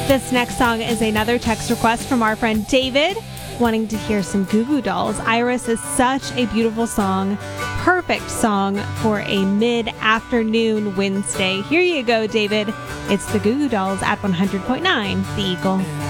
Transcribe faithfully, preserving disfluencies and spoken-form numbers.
This next song is another text request from our friend David, wanting to hear some Goo Goo Dolls. Iris is such a beautiful song. Perfect song for a mid-afternoon Wednesday. Here you go, David. It's the Goo Goo Dolls at one hundred point nine The Eagle.